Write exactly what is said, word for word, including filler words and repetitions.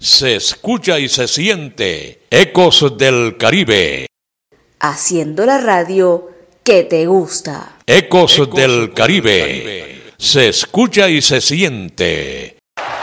se escucha y se siente. Ecos del Caribe. Haciendo la radio que te gusta. Ecos, Ecos del, del Caribe. Caribe. Se escucha y se siente.